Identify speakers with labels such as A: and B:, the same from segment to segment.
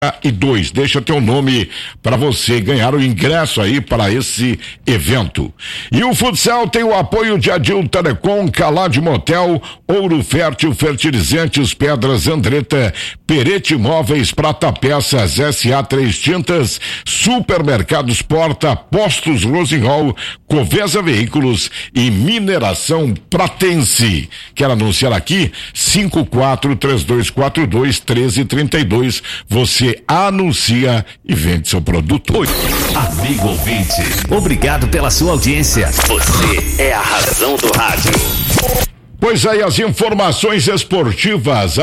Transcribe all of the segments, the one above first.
A: e 2. Deixa teu nome para você ganhar o ingresso aí para esse evento. E o futsal tem o apoio de Adil Telecom, Calade Motel, Ouro Fértil, Fertilizantes, Pedras Andretta, Perete Imóveis, Prata Peças, SA 3 Tintas, Supermercados Porta, Postos Rosenhall, Covesa Veículos e Mineração Pratense. Quero anunciar aqui 5432421332. Você anuncia e vende seu produto.
B: Oi, amigo ouvinte, obrigado pela sua audiência. Você é a razão do rádio.
A: Pois aí, as informações esportivas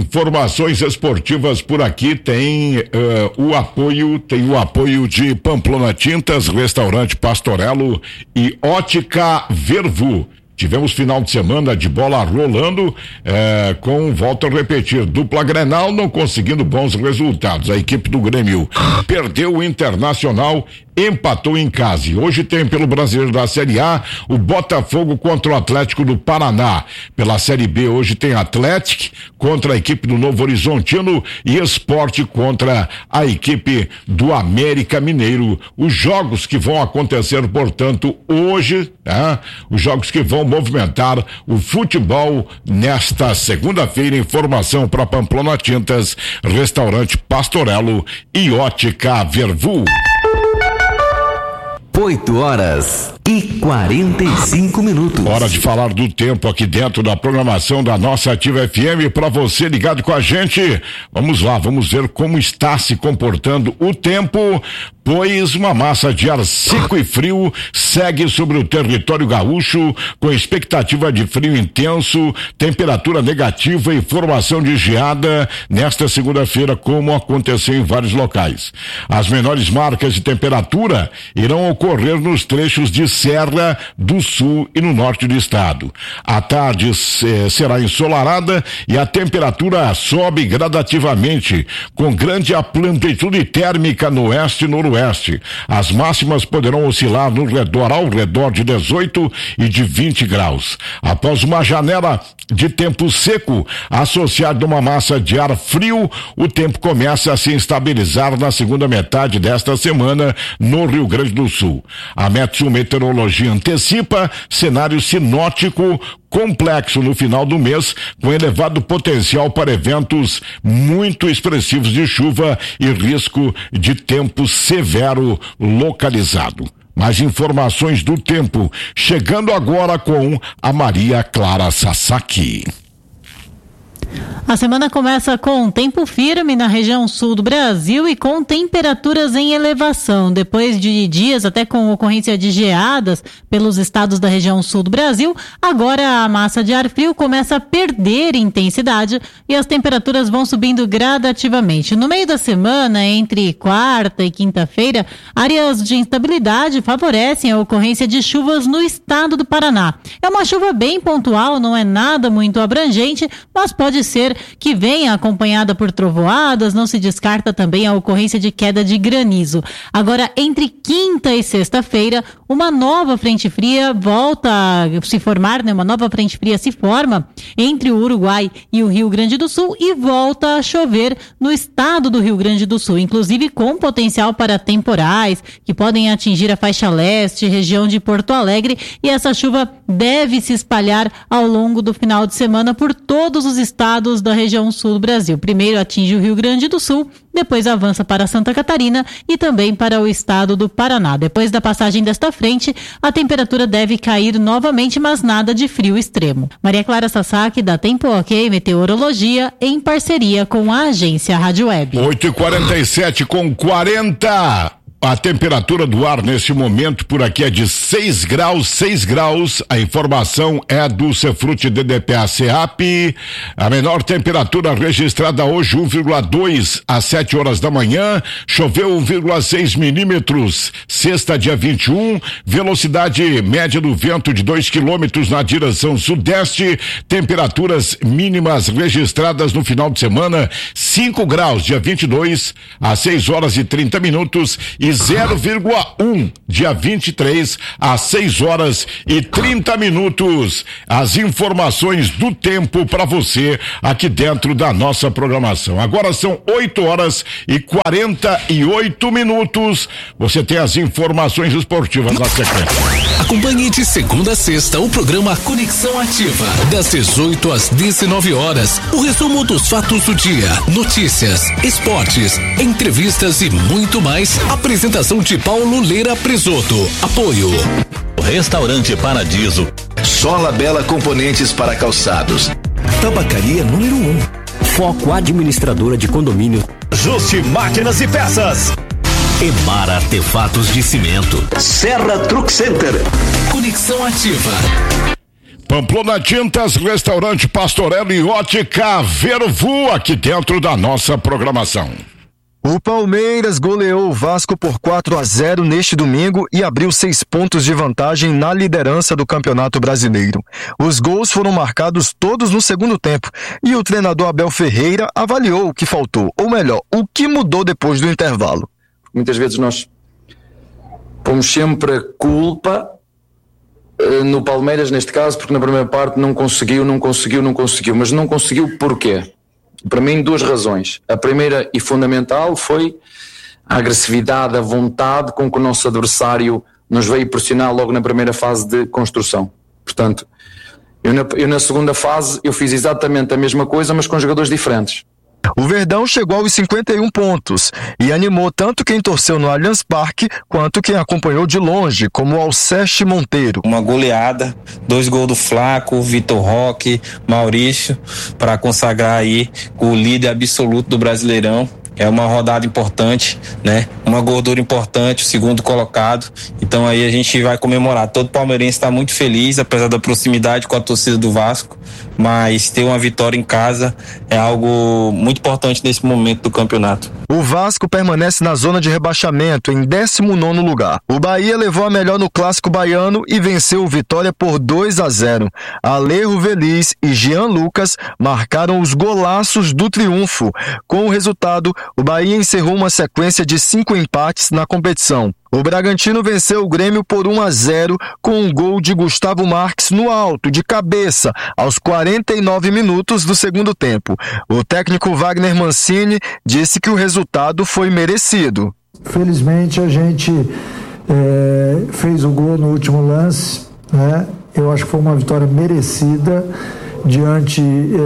A: por aqui tem o apoio de Pamplona Tintas, Restaurante Pastorello e Ótica Vervu. Tivemos final de semana de bola rolando, volto a repetir, dupla Grenal não conseguindo bons resultados. A equipe do Grêmio perdeu o Internacional, empatou em casa. E hoje tem pelo Brasileiro da Série A o Botafogo contra o Atlético do Paraná. Pela Série B hoje tem Atlético contra a equipe do Novo Horizontino e Sport contra a equipe do América Mineiro. Os jogos que vão acontecer, portanto, hoje, os jogos que vão movimentar o futebol nesta segunda-feira. Informação para Pamplona Tintas, Restaurante Pastorello e Ótica Vervu.
B: 8h45.
A: Hora de falar do tempo aqui dentro da programação da nossa Ativa FM. Para você ligado com a gente, vamos lá, vamos ver como está se comportando o tempo, pois uma massa de ar seco e frio segue sobre o território gaúcho, com expectativa de frio intenso, temperatura negativa e formação de geada nesta segunda-feira, como aconteceu em vários locais. As menores marcas de temperatura irão ocorrer nos trechos de Serra do Sul e no norte do estado. A tarde será ensolarada e a temperatura sobe gradativamente, com grande amplitude térmica no oeste e noroeste. As máximas poderão oscilar ao redor de 18 e de 20 graus. Após uma janela de tempo seco associada a uma massa de ar frio, o tempo começa a se estabilizar na segunda metade desta semana no Rio Grande do Sul. A Metsu Meteorologia antecipa cenário sinótico complexo no final do mês, com elevado potencial para eventos muito expressivos de chuva e risco de tempo severo localizado. Mais informações do tempo, chegando agora com a Maria Clara Sasaki.
C: A semana começa com tempo firme na região sul do Brasil e com temperaturas em elevação. Depois de dias até com ocorrência de geadas pelos estados da região sul do Brasil, agora a massa de ar frio começa a perder intensidade e as temperaturas vão subindo gradativamente. No meio da semana, entre quarta e quinta-feira, áreas de instabilidade favorecem a ocorrência de chuvas no estado do Paraná. É uma chuva bem pontual, não é nada muito abrangente, mas pode ser que venha acompanhada por trovoadas, não se descarta também a ocorrência de queda de granizo. Agora, entre quinta e sexta-feira, uma nova frente fria volta a se formar, uma nova frente fria se forma entre o Uruguai e o Rio Grande do Sul e volta a chover no estado do Rio Grande do Sul, inclusive com potencial para temporais que podem atingir a faixa leste, região de Porto Alegre, e essa chuva deve se espalhar ao longo do final de semana por todos os estados da região sul do Brasil. Primeiro atinge o Rio Grande do Sul, depois avança para Santa Catarina e também para o estado do Paraná. Depois da passagem desta frente, a temperatura deve cair novamente, mas nada de frio extremo. Maria Clara Sasaki, da Tempo Ok Meteorologia, em parceria com a agência Rádio Web.
A: 8h47 com 40. A temperatura do ar nesse momento por aqui é de 6 graus. A informação é do Cefrute DDPA CEAP. A menor temperatura registrada hoje 1,2 às 7 horas da manhã. Choveu 1,6 milímetros. Sexta, dia 21. Velocidade média do vento de 2 quilômetros na direção sudeste. Temperaturas mínimas registradas no final de semana 5 graus, dia 22 às 6 horas e 30 minutos e 0,1, dia 23, às 6h30. As informações do tempo para você aqui dentro da nossa programação. Agora são 8h48. Você tem as informações esportivas na sequência.
B: Acompanhe de segunda a sexta o programa Conexão Ativa, das 18 às 19 horas. O resumo dos fatos do dia, notícias, esportes, entrevistas e muito mais. Apresentação de Paulo Leira Presoto. Apoio
D: Restaurante Paradiso,
E: Sola Bela Componentes para Calçados,
D: Tabacaria número 1, Foco Administradora de Condomínio,
F: Juste Máquinas e Peças,
D: Emar Artefatos de Cimento,
E: Serra Truck Center.
B: Conexão Ativa.
A: Pamplona Tintas, Restaurante Pastorello e Ótica Vervu, aqui dentro da nossa programação.
G: O Palmeiras goleou o Vasco por 4-0 neste domingo e abriu 6 pontos de vantagem na liderança do Campeonato Brasileiro. Os gols foram marcados todos no segundo tempo e o treinador Abel Ferreira avaliou o que faltou, ou melhor, o que mudou depois do intervalo.
H: Muitas vezes nós pomos sempre a culpa no Palmeiras, neste caso, porque na primeira parte não conseguiu, mas não conseguiu porquê? Para mim, 2 razões. A primeira e fundamental foi a agressividade, a vontade com que o nosso adversário nos veio pressionar logo na primeira fase de construção. Portanto, eu na segunda fase eu fiz exatamente a mesma coisa, mas com jogadores diferentes.
G: O Verdão chegou aos 51 pontos e animou tanto quem torceu no Allianz Parque quanto quem acompanhou de longe, como o Alceste Monteiro.
I: Uma goleada, 2 gols do Flaco, Vitor Roque, Maurício, para consagrar aí o líder absoluto do Brasileirão. É uma rodada importante, né? Uma gordura importante, o segundo colocado. Então aí a gente vai comemorar. Todo palmeirense está muito feliz, apesar da proximidade com a torcida do Vasco. Mas ter uma vitória em casa é algo muito importante nesse momento do campeonato.
G: O Vasco permanece na zona de rebaixamento, em 19º lugar. O Bahia levou a melhor no Clássico Baiano e venceu o Vitória por 2-0. Alejo Veliz e Jean Lucas marcaram os golaços do triunfo. Com o resultado, o Bahia encerrou uma sequência de 5 empates na competição. O Bragantino venceu o Grêmio por 1-0 com um gol de Gustavo Marques no alto, de cabeça, aos 49 minutos do segundo tempo. O técnico Wagner Mancini disse que o resultado foi merecido.
J: Felizmente a gente fez o gol no último lance, né? Eu acho que foi uma vitória merecida. Diante,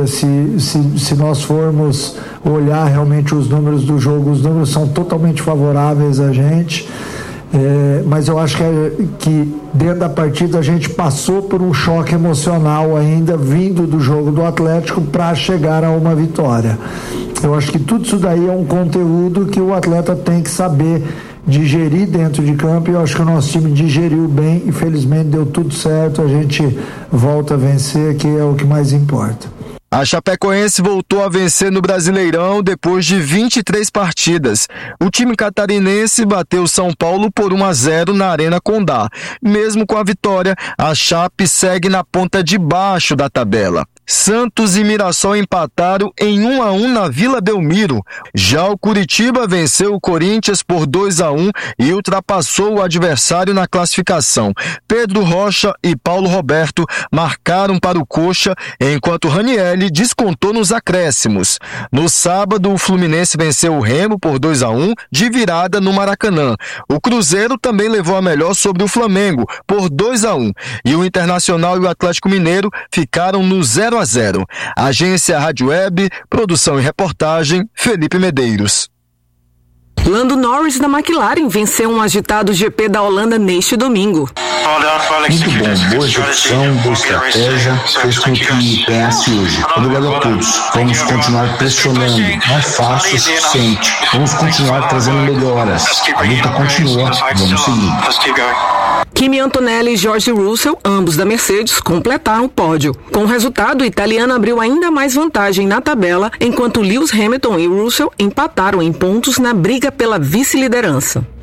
J: se nós formos olhar realmente os números do jogo, os números são totalmente favoráveis a gente, mas eu acho que dentro da partida a gente passou por um choque emocional ainda vindo do jogo do Atlético para chegar a uma vitória. Eu acho que tudo isso daí é um conteúdo que o atleta tem que saber digerir dentro de campo, e eu acho que o nosso time digeriu bem e felizmente deu tudo certo, a gente volta a vencer, que é o que mais importa.
G: A Chapecoense voltou a vencer no Brasileirão depois de 23 partidas. O time catarinense bateu São Paulo por 1-0 na Arena Condá. Mesmo com a vitória, a Chape segue na ponta de baixo da tabela. Santos e Mirassol empataram em 1-1 na Vila Belmiro. Já o Curitiba venceu o Corinthians por 2-1 e ultrapassou o adversário na classificação. Pedro Rocha e Paulo Roberto marcaram para o Coxa, enquanto Ranielli descontou nos acréscimos. No sábado, o Fluminense venceu o Remo por 2-1 de virada no Maracanã. O Cruzeiro também levou a melhor sobre o Flamengo por 2-1 e o Internacional e o Atlético Mineiro ficaram no 0-0. Agência Rádio Web, produção e reportagem, Felipe Medeiros.
K: Lando Norris da McLaren venceu um agitado GP da Holanda neste domingo.
L: Muito bom, boa execução, boa estratégia, fez com que ganhasse hoje. Obrigado a todos. Vamos continuar pressionando, não é fácil o suficiente. Vamos continuar trazendo melhoras. A luta continua, vamos seguir.
K: Kimi Antonelli e George Russell, ambos da Mercedes, completaram o pódio. Com o resultado, o italiano abriu ainda mais vantagem na tabela, enquanto Lewis Hamilton e Russell empataram em pontos na briga pela vice-liderança.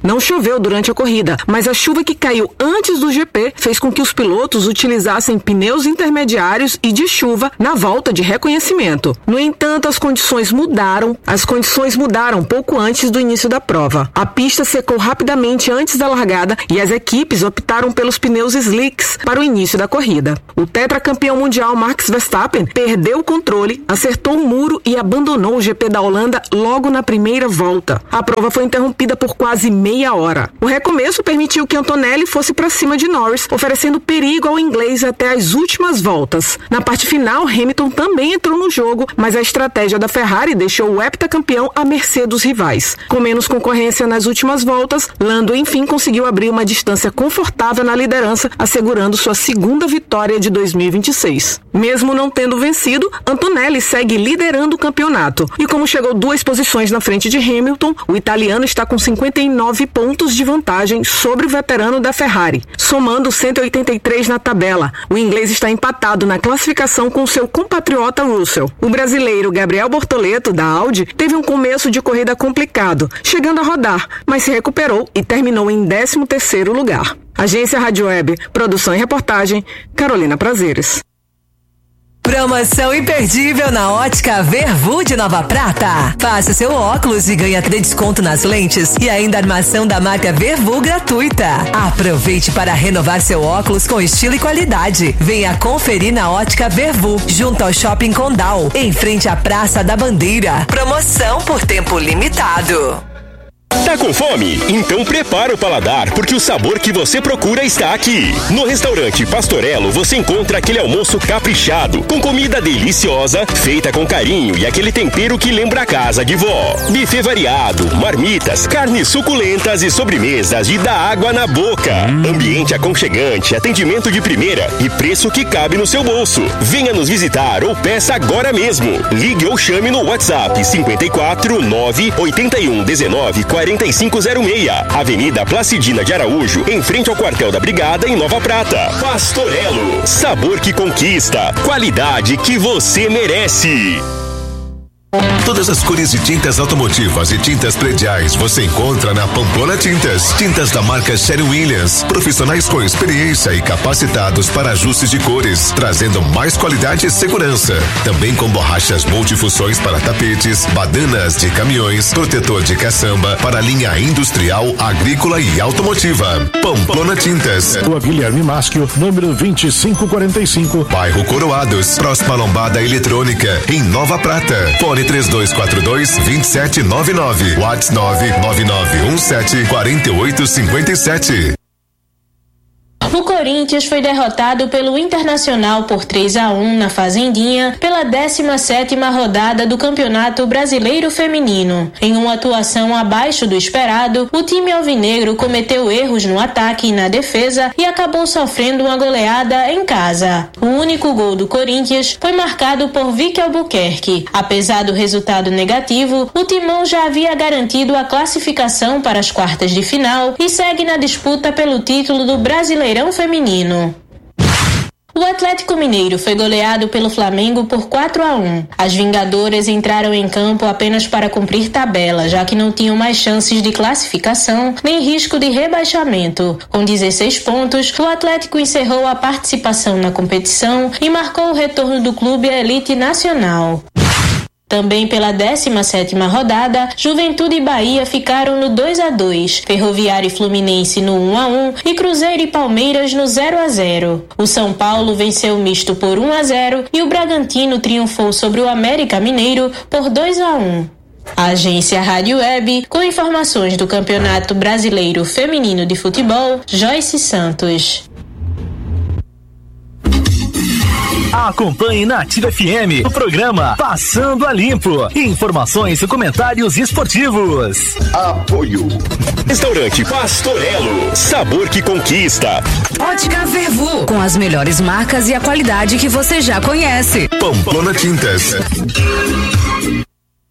K: Não choveu durante a corrida, mas a chuva que caiu antes do GP fez com que os pilotos utilizassem pneus intermediários e de chuva na volta de reconhecimento. No entanto, as condições mudaram pouco antes do início da prova. A pista secou rapidamente antes da largada e as equipes optaram pelos pneus slicks para o início da corrida. O tetracampeão mundial Max Verstappen perdeu o controle, acertou um muro e abandonou o GP da Holanda logo na primeira volta. A prova foi interrompida por quase meia hora. O recomeço permitiu que Antonelli fosse para cima de Norris, oferecendo perigo ao inglês até as últimas voltas. Na parte final, Hamilton também entrou no jogo, mas a estratégia da Ferrari deixou o heptacampeão à mercê dos rivais. Com menos concorrência nas últimas voltas, Lando enfim conseguiu abrir uma distância confortável na liderança, assegurando sua segunda vitória de 2026. Mesmo não tendo vencido, Antonelli segue liderando o campeonato. E como chegou 2 posições na frente de Hamilton, o italiano está com 59 pontos de vantagem sobre o veterano da Ferrari, somando 183 na tabela. O inglês está empatado na classificação com seu compatriota Russell. O brasileiro Gabriel Bortoleto, da Audi, teve um começo de corrida complicado, chegando a rodar, mas se recuperou e terminou em 13º lugar. Agência Rádio Web, produção e reportagem, Carolina Prazeres.
M: Promoção imperdível na Ótica Vervu de Nova Prata. Faça seu óculos e ganhe até desconto nas lentes e ainda armação da marca Vervu gratuita. Aproveite para renovar seu óculos com estilo e qualidade. Venha conferir na Ótica Vervu, junto ao Shopping Condal, em frente à Praça da Bandeira. Promoção por tempo limitado.
N: Tá com fome? Então prepara o paladar, porque o sabor que você procura está aqui. No restaurante Pastorello você encontra aquele almoço caprichado, com comida deliciosa, feita com carinho e aquele tempero que lembra a casa de vó. Buffet variado, marmitas, carnes suculentas e sobremesas de dar água na boca. Ambiente aconchegante, atendimento de primeira e preço que cabe no seu bolso. Venha nos visitar ou peça agora mesmo. Ligue ou chame no WhatsApp 54 981 19 4506, Avenida Placidina de Araújo, em frente ao quartel da Brigada, em Nova Prata. Pastorello, sabor que conquista, qualidade que você merece.
O: Todas as cores de tintas automotivas e tintas prediais você encontra na Pamplona Tintas. Tintas da marca Sherwin-Williams. Profissionais com experiência e capacitados para ajustes de cores, trazendo mais qualidade e segurança. Também com borrachas multifunções para tapetes, badanas de caminhões, protetor de caçamba para linha industrial, agrícola e automotiva. Pamplona Tintas.
A: Rua Guilherme Maschio, número 2545.
O: Bairro Coroados, próxima à Lombada Eletrônica, em Nova Prata. Fone 3242-2799. WhatsApp 99917-4857.
P: O Corinthians foi derrotado pelo Internacional por 3-1 na Fazendinha pela 17ª rodada do Campeonato Brasileiro Feminino. Em uma atuação abaixo do esperado, o time alvinegro cometeu erros no ataque e na defesa e acabou sofrendo uma goleada em casa. O único gol do Corinthians foi marcado por Vicky Albuquerque. Apesar do resultado negativo, o Timão já havia garantido a classificação para as quartas de final e segue na disputa pelo título do Brasileirão Feminino. O Atlético Mineiro foi goleado pelo Flamengo por 4-1. As Vingadoras entraram em campo apenas para cumprir tabela, já que não tinham mais chances de classificação nem risco de rebaixamento. Com 16 pontos, o Atlético encerrou a participação na competição e marcou o retorno do clube à elite nacional. Também pela 17ª rodada, Juventude e Bahia ficaram no 2-2, Ferroviária e Fluminense no 1-1 e Cruzeiro e Palmeiras no 0-0. O São Paulo venceu o misto por 1-0 e o Bragantino triunfou sobre o América Mineiro por 2-1. A Agência Rádio Web, com informações do Campeonato Brasileiro Feminino de Futebol, Joyce Santos.
F: Acompanhe na Ativa FM o programa Passando a Limpo. Informações e comentários esportivos.
N: Apoio. Restaurante Pastorello, sabor que conquista.
M: Ótica Vervu, com as melhores marcas e a qualidade que você já conhece.
O: Pamplona Tintas.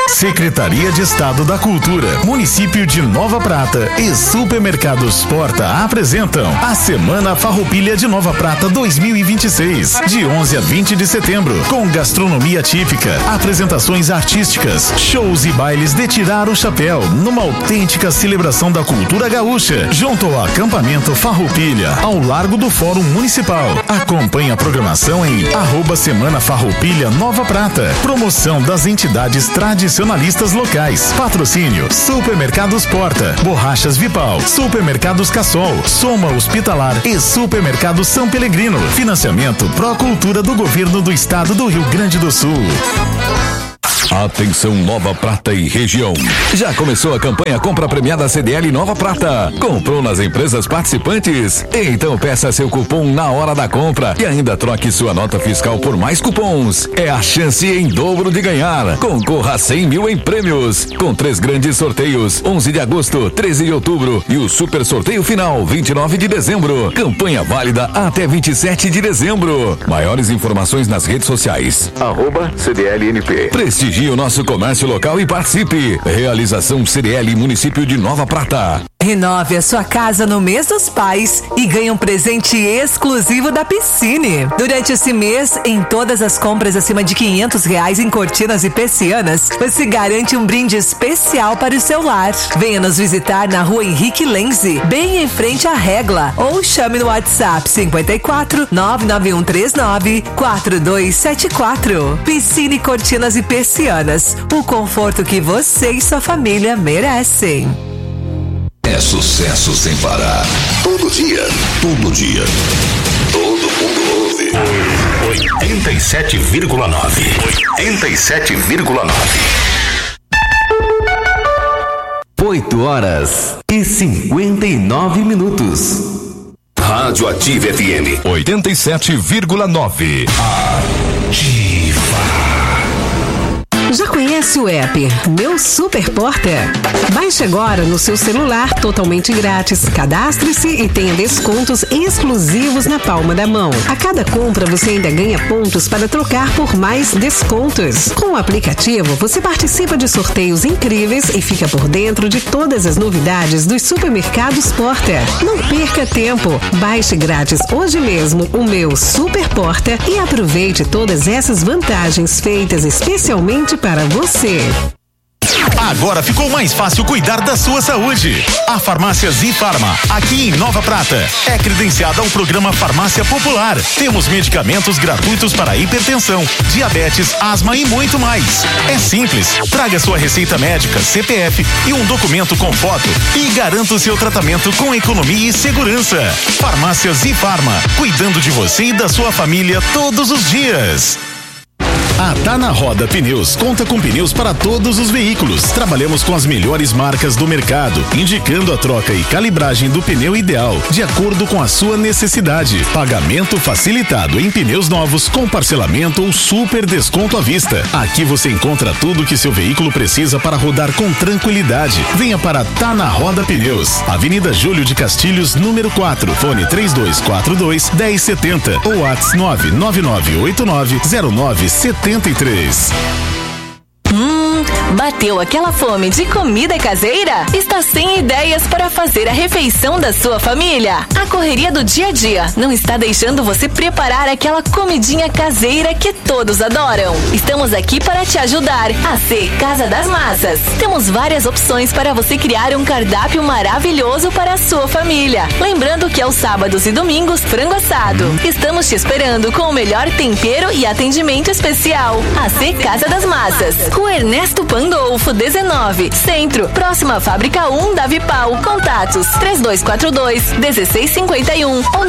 Q: Secretaria de Estado da Cultura, Município de Nova Prata e Supermercados Porta apresentam a Semana Farroupilha de Nova Prata 2026, de 11 a 20 de setembro, com gastronomia típica, apresentações artísticas, shows e bailes de tirar o chapéu, numa autêntica celebração da cultura gaúcha, junto ao acampamento Farroupilha, ao largo do Fórum Municipal. Acompanhe a programação em @Semana Farroupilha Nova Prata. Promoção das entidades tradicionalistas locais. Patrocínio: Supermercados Porta, Borrachas Vipal, Supermercados Cassol, Soma Hospitalar e Supermercado São Pelegrino. Financiamento Procultura do Governo do Estado do Rio Grande do Sul.
R: Atenção Nova Prata e região. Já começou a campanha Compra Premiada CDL Nova Prata. Comprou nas empresas participantes? Então peça seu cupom na hora da compra e ainda troque sua nota fiscal por mais cupons. É a chance em dobro de ganhar. Concorra a 100 mil em prêmios, com 3 grandes sorteios, 11 de agosto, 13 de outubro e o super sorteio final, 29 de dezembro. Campanha válida até 27 de dezembro. Maiores informações nas redes sociais. @CDLNP. Prestigie o nosso comércio local e participe. Realização CDL Município de Nova Prata.
M: Renove a sua casa no mês dos pais e ganhe um presente exclusivo da Piscine. Durante esse mês, em todas as compras acima de R$500 em cortinas e persianas, você garante um brinde especial para o seu lar. Venha nos visitar na Rua Henrique Lenze, bem em frente à Regla, ou chame no WhatsApp 54 99139 4274. Piscine, cortinas e persianas, o conforto que você e sua família merecem.
O: É sucesso sem parar. Todo dia. Todo dia. Todo mundo ouve. 87,9. 87,9.
R: 8h59.
O: Rádio Ativa FM
R: 87,9.
K: Ativa. Já conhece o app Meu Super Porta? Baixe agora no seu celular, totalmente grátis. Cadastre-se e tenha descontos exclusivos na palma da mão. A cada compra você ainda ganha pontos para trocar por mais descontos. Com o aplicativo, você participa de sorteios incríveis e fica por dentro de todas as novidades dos supermercados Porta. Não perca tempo. Baixe grátis hoje mesmo o Meu Super Porta e aproveite todas essas vantagens feitas especialmente para você.
Q: Agora ficou mais fácil cuidar da sua saúde. A Farmácia Zifarma, aqui em Nova Prata, é credenciada ao programa Farmácia Popular. Temos medicamentos gratuitos para hipertensão, diabetes, asma e muito mais. É simples. Traga sua receita médica, CPF e um documento com foto e garanta o seu tratamento com economia e segurança. Farmácia Zifarma, cuidando de você e da sua família todos os dias. A Tá na Roda Pneus conta com pneus para todos os veículos. Trabalhamos com as melhores marcas do mercado, indicando a troca e calibragem do pneu ideal, de acordo com a sua necessidade. Pagamento facilitado em pneus novos, com parcelamento ou super desconto à vista. Aqui você encontra tudo que seu veículo precisa para rodar com tranquilidade. Venha para Tá na Roda Pneus, Avenida Júlio de Castilhos, número 4, fone 3242-1070 ou WhatsApp 999890973.
M: Bateu aquela fome de comida caseira? Está sem ideias para fazer a refeição da sua família? A correria do dia a dia não está deixando você preparar aquela comidinha caseira que todos adoram? Estamos aqui para te ajudar. A C Casa das Massas. Temos várias opções para você criar um cardápio maravilhoso para a sua família. Lembrando que aos sábados e domingos, frango assado. Estamos te esperando com o melhor tempero e atendimento especial. A C Casa das Massas. Rua Ernesto Pandolfo 19, Centro, próxima à Fábrica 1 da Vipal. Contatos 3242-1651 ou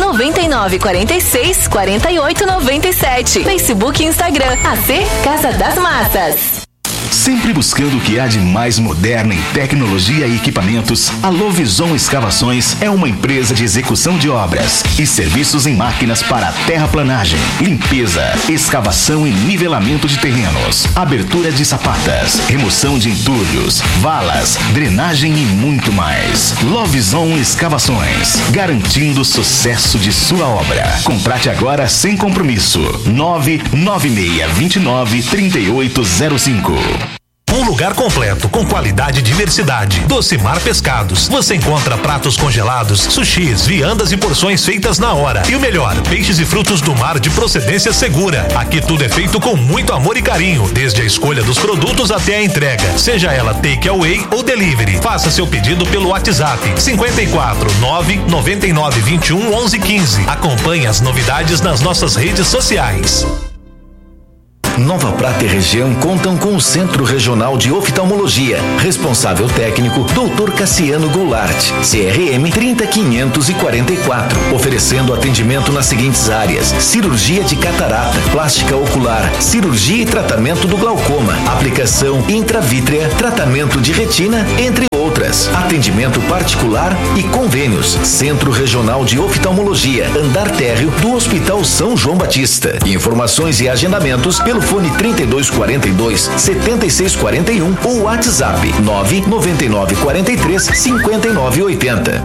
M: 99946-4897. Facebook e Instagram, AC Casa das Massas.
S: Sempre buscando o que há de mais moderno em tecnologia e equipamentos, a Lovison Escavações é uma empresa de execução de obras e serviços em máquinas para terraplanagem, limpeza, escavação e nivelamento de terrenos, abertura de sapatas, remoção de entulhos, valas, drenagem e muito mais. Lovison Escavações, garantindo o sucesso de sua obra. Contrate agora sem compromisso. 99629-3805.
Q: Um lugar completo, com qualidade e diversidade. Docimar Pescados. Você encontra pratos congelados, sushis, viandas e porções feitas na hora. E o melhor, peixes e frutos do mar de procedência segura. Aqui tudo é feito com muito amor e carinho, desde a escolha dos produtos até a entrega. Seja ela take away ou delivery. Faça seu pedido pelo WhatsApp 54 999 21 11 15. Acompanhe as novidades nas nossas redes sociais.
S: Nova Prata e região contam com o Centro Regional de Oftalmologia. Responsável técnico, Dr. Cassiano Goulart, CRM 30544. Oferecendo atendimento nas seguintes áreas: cirurgia de catarata, plástica ocular, cirurgia e tratamento do glaucoma, aplicação intravítrea, tratamento de retina, entre outras. Atendimento particular e convênios. Centro Regional de Oftalmologia, andar térreo do Hospital São João Batista. Informações e agendamentos pelo fone 3242-7641 ou WhatsApp 99943-5980.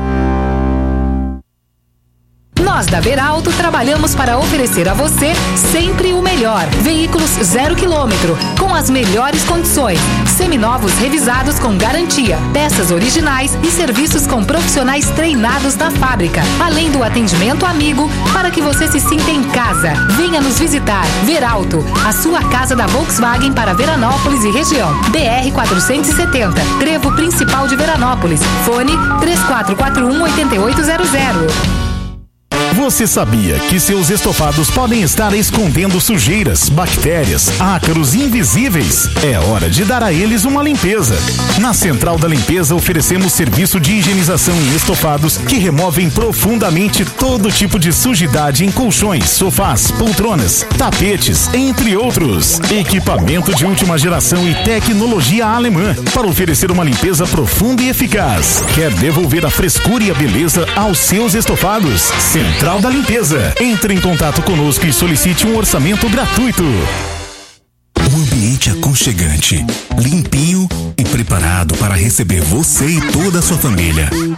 T: Nós da Veralto trabalhamos para oferecer a você sempre o melhor. Veículos 0 km, com as melhores condições. Seminovos revisados com garantia, peças originais e serviços com profissionais treinados da fábrica. Além do atendimento amigo, para que você se sinta em casa. Venha nos visitar. Veralto, a sua casa da Volkswagen para Veranópolis e região. BR 470, Trevo Principal de Veranópolis. Fone 3441-8800.
Q: Você sabia que seus estofados podem estar escondendo sujeiras, bactérias, ácaros invisíveis? É hora de dar a eles uma limpeza. Na Central da Limpeza oferecemos serviço de higienização em estofados que removem profundamente todo tipo de sujidade em colchões, sofás, poltronas, tapetes, entre outros. Equipamento de última geração e tecnologia alemã para oferecer uma limpeza profunda e eficaz. Quer devolver a frescura e a beleza aos seus estofados? Central da Limpeza. Entre em contato conosco e solicite um orçamento gratuito.
U: Um ambiente aconchegante, limpinho e preparado para receber você e toda a sua família.